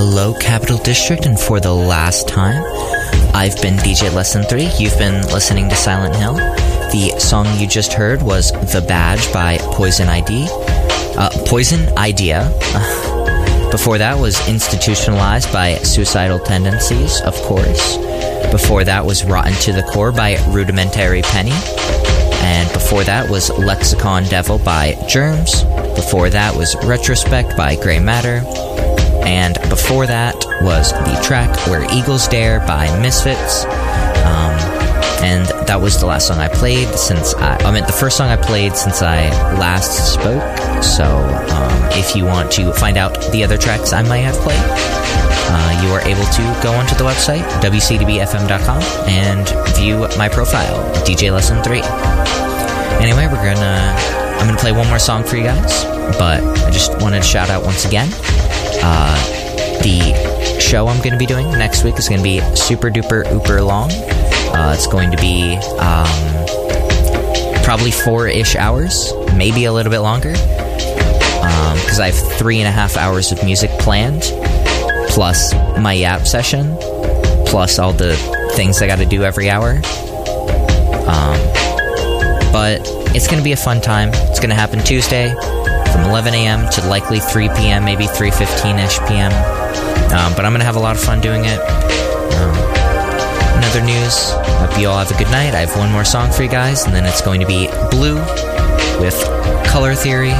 Hello, Capital District, and for the last time, I've been DJ Lesson 3. You've been listening to Silent Hill. The song you just heard was The Badge by Poison Idea. Before that was Institutionalized by Suicidal Tendencies, of course. Before that was Rotten to the Core by Rudimentary Penny. And before that was Lexicon Devil by Germs. Before that was Retrospect by Grey Matter. And before that was the track Where Eagles Dare by Misfits. And that was the last song I played the first song I played since I last spoke. So if you want to find out the other tracks I might have played, you are able to go onto the website, wcdbfm.com, and view my profile, DJ Lesson 3. Anyway, I'm gonna play one more song for you guys, but I just wanted to shout out once again. The show I'm going to be doing next week is going to be super duper ooper long. It's going to be probably 4-ish hours, maybe a little bit longer, because I have 3.5 hours of music planned, plus my Yap session, plus all the things I got to do every hour. But it's going to be a fun time. It's going to happen Tuesday from 11 a.m. to likely 3 p.m., maybe 3:15-ish p.m. But I'm going to have a lot of fun doing it. In other news, hope you all have a good night. I have one more song for you guys, and then it's going to be Blue with Color Theory.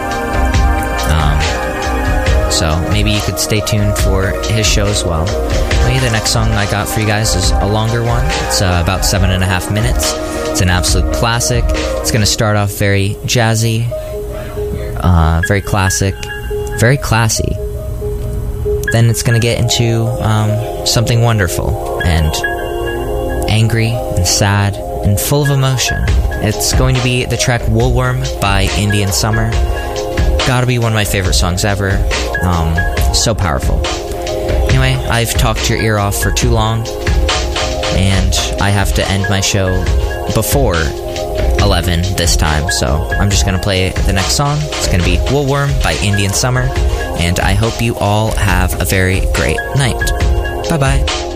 So maybe you could stay tuned for his show as well. Maybe the next song I got for you guys is a longer one. It's about 7.5 minutes. It's an absolute classic. It's going to start off very jazzy, very classic, very classy. Then it's going to get into something wonderful and angry and sad and full of emotion. It's going to be the track Woolworm by Indian Summer. Gotta be one of my favorite songs ever. So powerful. Anyway, I've talked your ear off for too long, and I have to end my show before 11 this time, so I'm just going to play the next song. It's going to be Woolworm by Indian Summer, and I hope you all have a very great night. Bye-bye.